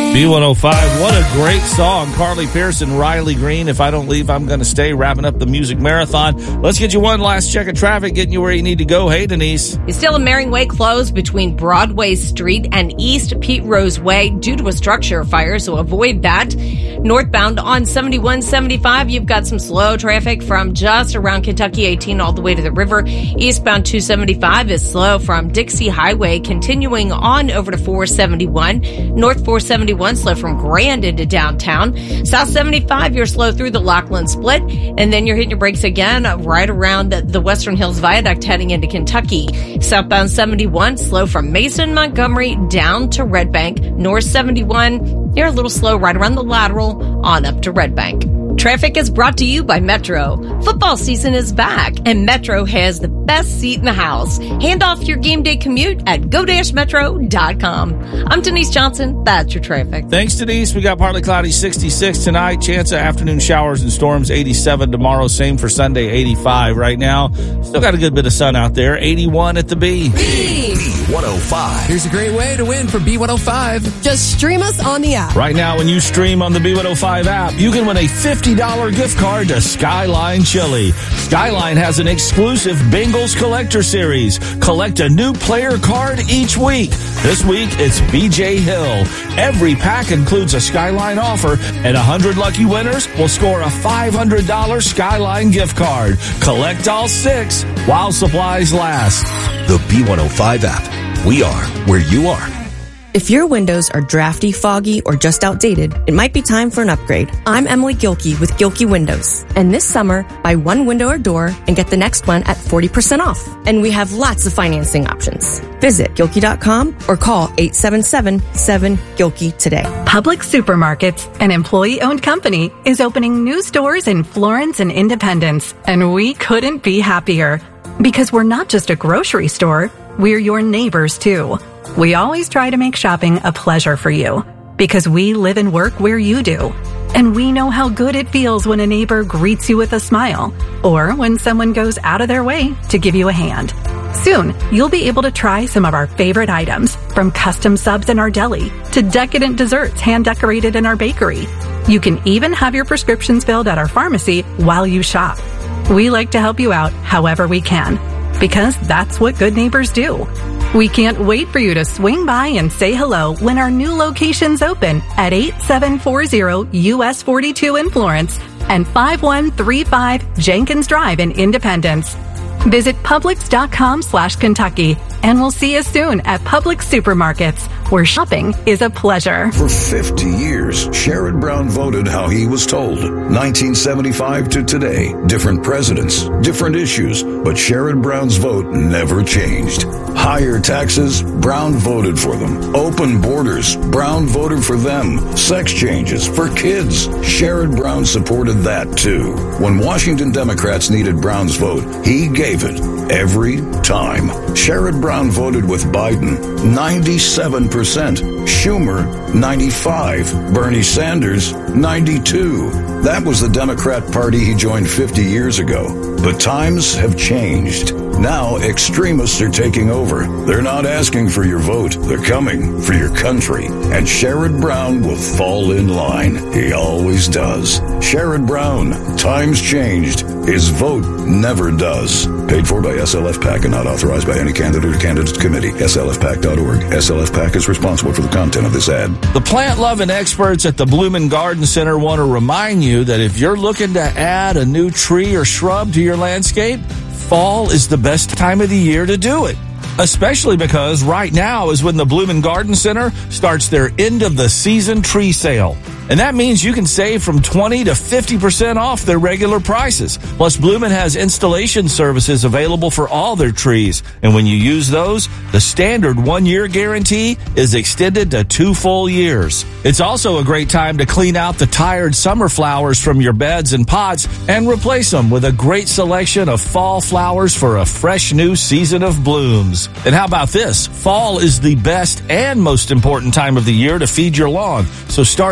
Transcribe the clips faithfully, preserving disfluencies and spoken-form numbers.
B one oh five, what a great song. Carly Pearson, Riley Green, If I Don't Leave, I'm Gonna Stay, wrapping up the music marathon. Let's get you one last check of traffic, getting you where you need to go. Hey, Denise. You're still in Mering Way closed between Broadway Street and East Pete Rose Way due to a structure fire, so avoid that. Northbound on seventy-one seventy-five, you've got some slow traffic from just around Kentucky eighteen all the way to the river. Eastbound two seventy-five is slow from Dixie Highway, continuing on over to four seventy-one. North four seventy-one slow from Grand into downtown. South seventy-five, you're slow through the Lockland Split, and then you're hitting your brakes again right around the Western Hills Viaduct heading into Kentucky. Southbound seventy-one, slow from Mason, Montgomery down to Red Bank. North seventy-one, you're a little slow right around the Lateral on up to Red Bank. Traffic is brought to you by Metro. Football season is back, and Metro has the best seat in the house. Hand off your game day commute at go dash metro dot com. I'm Denise Johnson. That's your traffic. Thanks, Denise. We got partly cloudy, sixty-six tonight. Chance of afternoon showers and storms, eighty-seven tomorrow. Same for Sunday, eighty-five right now. Still got a good bit of sun out there. eighty-one at the B. B one oh five. Here's a great way to win for B one oh five. Just stream us on the app. Right now, when you stream on the B one oh five app, you can win a fifty dollars gift card to Skyline Chili. Skyline has an exclusive Bengals Collector Series. Collect a new player card each week. This week, it's B J Hill. Every pack includes a Skyline offer, and one hundred lucky winners will score a five hundred dollars Skyline gift card. Collect all six while supplies last. The B one oh five app. We are where you are. If your windows are drafty, foggy, or just outdated, it might be time for an upgrade. I'm Emily Gilkey with Gilkey Windows. And this summer, buy one window or door and get the next one at forty percent off. And we have lots of financing options. Visit Gilkey dot com or call eight seven seven, seven, Gilkey today. Publix Supermarkets, an employee-owned company, is opening new stores in Florence and Independence. And we couldn't be happier. Because we're not just a grocery store, we're your neighbors too. We always try to make shopping a pleasure for you because we live and work where you do. And we know how good it feels when a neighbor greets you with a smile or when someone goes out of their way to give you a hand. Soon, you'll be able to try some of our favorite items, from custom subs in our deli to decadent desserts hand-decorated in our bakery. You can even have your prescriptions filled at our pharmacy while you shop. We like to help you out however we can, because that's what good neighbors do. We can't wait for you to swing by and say hello when our new locations open at eight seven four zero U S forty-two in Florence and five one three five Jenkins Drive in Independence. Visit Publix.com slash Kentucky, and we'll see you soon at Publix Supermarkets, where shopping is a pleasure. For fifty years, Sherrod Brown voted how he was told. nineteen seventy-five to today, different presidents, different issues, but Sherrod Brown's vote never changed. Higher taxes, Brown voted for them. Open borders, Brown voted for them. Sex changes for kids, Sherrod Brown supported that too. When Washington Democrats needed Brown's vote, he gave it every time. Sherrod Brown voted with Biden, ninety-seven percent. Schumer, ninety-five. Bernie Sanders, ninety-two. That was the Democrat Party he joined fifty years ago. But times have changed. Now extremists are taking over. They're not asking for your vote. They're coming for your country. And Sherrod Brown will fall in line. He always does. Sherrod Brown, times changed. His vote never does. Paid for by S L F PAC and not authorized by any candidate or candidates committee. S L F PAC dot org. S L F PAC is responsible for the content of this ad. The plant-loving experts at the Bloomin' Garden Center want to remind you that if you're looking to add a new tree or shrub to your landscape, fall is the best time of the year to do it. Especially because right now is when the Bloomin' Garden Center starts their end-of-the-season tree sale. And that means you can save from twenty to fifty percent off their regular prices. Plus, Bloomin' has installation services available for all their trees. And when you use those, the standard one-year guarantee is extended to two full years. It's also a great time to clean out the tired summer flowers from your beds and pots and replace them with a great selection of fall flowers for a fresh new season of blooms. And how about this? Fall is the best and most important time of the year to feed your lawn. So start using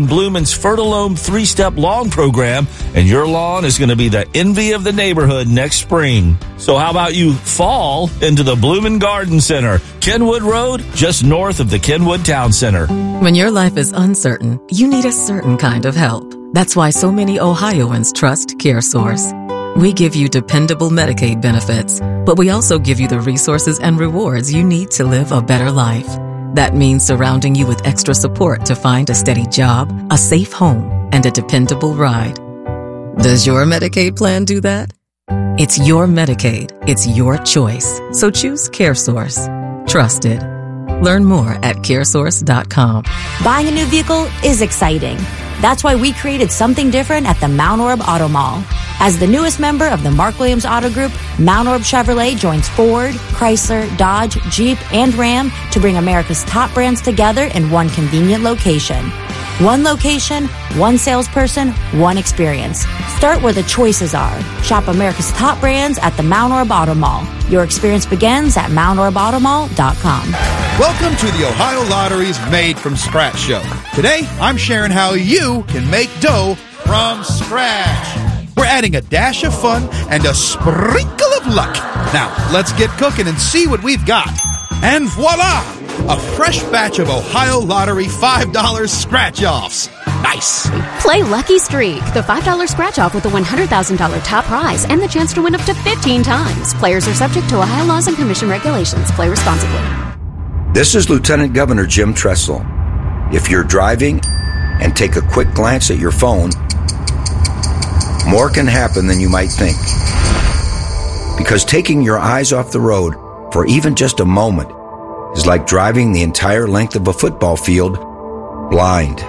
Bloomin's Fertilome three-step lawn program, and your lawn is going to be the envy of the neighborhood next spring. So how about you fall into the Bloomin Garden Center, Kenwood Road, just north of the Kenwood Town Center. When your life is uncertain, you need a certain kind of help. That's why so many Ohioans trust CareSource. We give you dependable Medicaid benefits, but we also give you the resources and rewards you need to live a better life. That means surrounding you with extra support to find a steady job, a safe home, and a dependable ride. Does your Medicaid plan do that? It's your Medicaid. It's your choice. So choose CareSource. Trusted. Learn more at care source dot com. Buying a new vehicle is exciting. That's why we created something different at the Mount Orab Auto Mall. As the newest member of the Mark Williams Auto Group, Mount Orab Chevrolet joins Ford, Chrysler, Dodge, Jeep, and Ram to bring America's top brands together in one convenient location. One location, one salesperson, one experience. Start where the choices are. Shop America's top brands at the Mount Orab Auto Mall. Your experience begins at mount orab auto mall dot com. Welcome to the Ohio Lottery's Made from Scratch show. Today, I'm sharing how you can make dough from scratch. We're adding a dash of fun and a sprinkle of luck. Now, let's get cooking and see what we've got. And voila! A fresh batch of Ohio Lottery five dollar scratch-offs. Nice! Play Lucky Streak, the five dollar scratch-off with a one hundred thousand dollars top prize and the chance to win up to fifteen times. Players are subject to Ohio laws and commission regulations. Play responsibly. This is Lieutenant Governor Jim Tressel. If you're driving and take a quick glance at your phone, more can happen than you might think. Because taking your eyes off the road for even just a moment is like driving the entire length of a football field blind.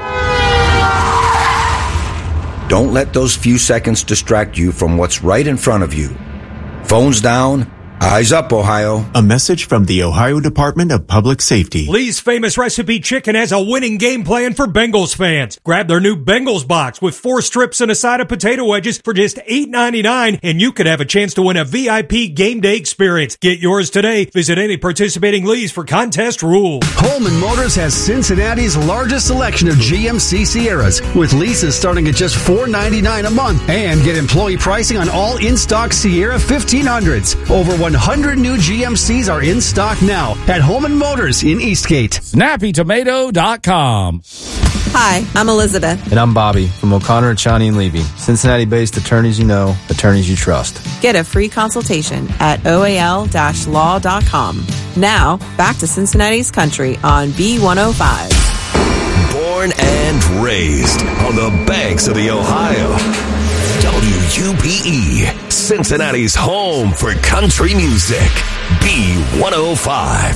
Don't let those few seconds distract you from what's right in front of you. Phones down, eyes up, Ohio. A message from the Ohio Department of Public Safety. Lee's Famous Recipe Chicken has a winning game plan for Bengals fans. Grab their new Bengals box with four strips and a side of potato wedges for just eight ninety-nine, and you could have a chance to win a V I P game day experience. Get yours today. Visit any participating Lee's for contest rules. Holman Motors has Cincinnati's largest selection of G M C Sierras, with leases starting at just four ninety-nine a month, and get employee pricing on all in-stock Sierra fifteen hundreds. Over one hundred new G M Cs are in stock now at Holman Motors in Eastgate. snappy tomato dot com. Hi, I'm Elizabeth. And I'm Bobby from O'Connor, Chani, and Levy. Cincinnati-based attorneys you know, attorneys you trust. Get a free consultation at O A L law dot com. Now, back to Cincinnati's Country on B one oh five. Born and raised on the banks of the Ohio. W U P E, Cincinnati's home for country music. B one oh five.